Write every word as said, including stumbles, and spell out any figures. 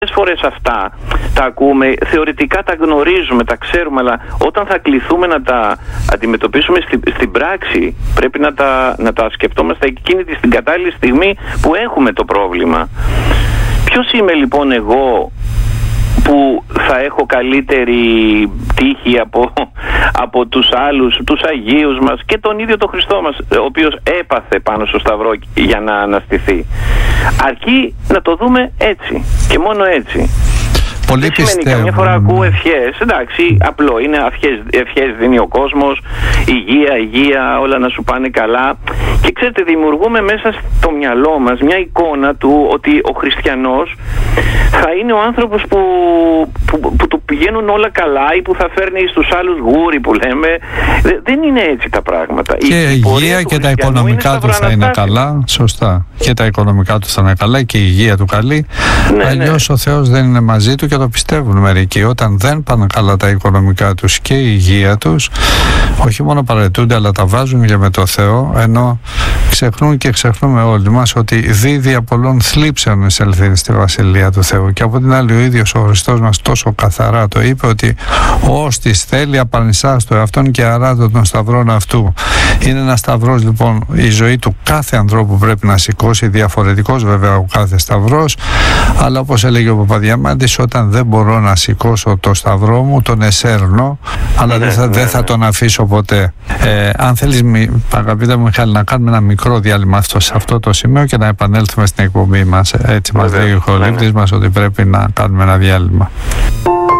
φορές αυτά τα ακούμε, θεωρητικά τα γνωρίζουμε, τα ξέρουμε, αλλά όταν θα κληθούμε να τα αντιμετωπίσουμε στη, στην πράξη, πρέπει να τα, να τα σκεφτόμαστε εκείνη τη στην κατάλληλη στιγμή που έχουμε το πρόβλημα. Ποιος είμαι λοιπόν εγώ που θα έχω καλύτερη τύχη από, από τους άλλους, τους Αγίους μας και τον ίδιο τον Χριστό μας, ο οποίος έπαθε πάνω στο Σταυρό για να αναστηθεί? Αρκεί να το δούμε έτσι και μόνο έτσι. Πολύ δεν σημαίνει πιστεύω. Καμιά φορά ακούω ευχές, εντάξει, απλό είναι, ευχές, ευχές δίνει ο κόσμος, υγεία, υγεία, όλα να σου πάνε καλά. Και ξέρετε, δημιουργούμε μέσα στο μυαλό μας μια εικόνα του ότι ο χριστιανός θα είναι ο άνθρωπος που, που, που του πηγαίνουν όλα καλά ή που θα φέρνει στους άλλους γούρι που λέμε. Δεν είναι έτσι τα πράγματα. Και η υγεία και τα οικονομικά του θα είναι καλά, σωστά. Και τα οικονομικά του θα είναι καλά και η υγεία του καλή. Ναι, αλλιώς ναι. Ο Θεός δεν είναι μαζί του και το πιστεύουν μερικοί. Όταν δεν πάνε καλά τα οικονομικά τους και η υγεία τους, όχι μόνο παραιτούνται, αλλά τα βάζουν και με το Θεό, ενώ ξεχνούν και ξεχνούμε όλοι μας ότι δίδει πολλών θλίψεων εισελθύνει στη Βασιλεία του Θεού. Και από την άλλη ο ίδιος ο Χριστός μας τόσο καθαρά το είπε ότι «Ώστις θέλει απανισάς το εαυτόν και αράτω των σταυρών αυτού». Είναι ένας σταυρός λοιπόν, η ζωή του κάθε ανθρώπου πρέπει να σηκώσει, διαφορετικός βέβαια ο κάθε σταυρός, αλλά όπως έλεγε ο Παπαδιαμάντης, όταν δεν μπορώ να σηκώσω το σταυρό μου, τον εσέρνω, αλλά ναι, δεν, θα, ναι, δεν θα τον αφήσω ποτέ. Ε, αν θέλεις, αγαπητέ μου Μιχάλη, να κάνουμε ένα μικρό διάλειμμα αυτό, σε αυτό το σημείο και να επανέλθουμε στην εκπομπή μας. Έτσι μας λέει ο ηχολήπτης μας ότι πρέπει να κάνουμε ένα διάλειμμα.